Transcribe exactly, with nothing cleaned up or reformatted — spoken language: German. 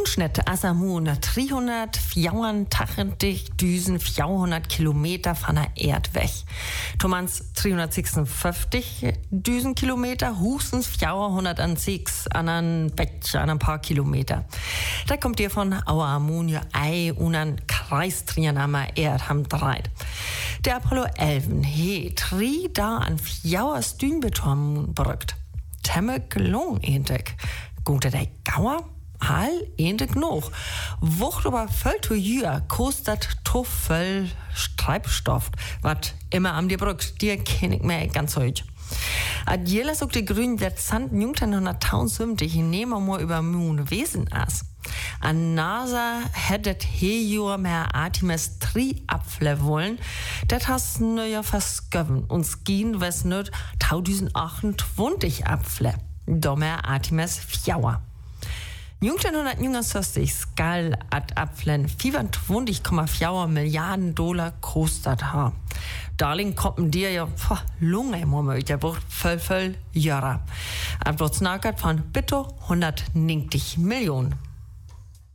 Umschnitt Asamun dreihundertvierundachtzigtausend Kilometer von der Erd weg. Tomans dreihundertsechsundfünfzigtausend Kilometer, höchstens vierhundertsechs an ein Bett, an ein paar Kilometer. Da kommt ihr von Auer Ammonia Ei und an Kreistrien am Erd haben dreit. Der Apollo elf he drei da an vier Stünbeton brückt. Temme gelungen endig. Gute der Gauer? All endig noch. Wucht aber voll zu jür kostet to voll Treibstoff, wat immer am die brückt. Die kenn ich mir ganz heute. Adjela sagt die Grünen, der Zand neunzehnhunderttausend, ich nehme mal über Mond Wesen as. An NASA hättet he Jahr mehr Artemis drei Apfel wollen, das hast ne ja fast gönnen. Uns gehen wes nöt tausendachtundzwanzig Apfel. Da mehr Artemis vier. neunzehnhundertneunundsechzig skal at Apflen vierundzwanzig Komma vier Milliarden Dollar kostet ha. Darling kommen dir ja pah, Lunge moment, der braucht voll voll Jahre. Aber dort snackert von bitte hundertneunzig Millionen.